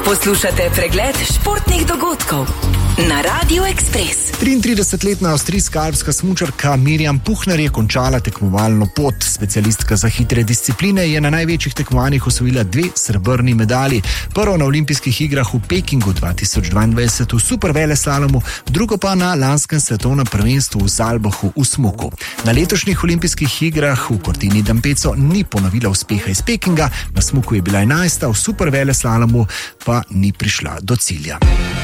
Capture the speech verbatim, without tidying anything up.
Poslušate pregled športnih dogodkov na Radiu Ekspres. triintridesetletna avstrijska alpska smučarka Mirjam Puhner je končala tekmovalno pot. Specialistka za hitre discipline je na največjih tekmovanjih osvojila dve srebrni medalji. Prvo na olimpijskih igrah v Pekingu dva tisoč dvaindvajset v superveleslalomu, drugo pa na lanskem svetovnem prvenstvu v Zalbahu v smuku. Na letošnjih olimpijskih igrah v Cortina d'Ampezzo ni ponovila uspeha iz Pekinga, na smuku je bila enajsta, v superveleslalomu pa ni prišla do cilja.